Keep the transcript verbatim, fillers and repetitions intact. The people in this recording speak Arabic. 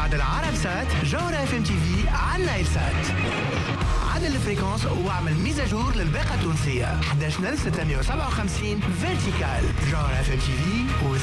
وبعد العرب سات جوهرة اف ام تي في على نايل سات. عدل الفريكونس واعمل ميزاجور للباقة التونسية. احد عشر ستمائة وسبعة وخمسين فيرتيكال. جوهرة اف ام تي في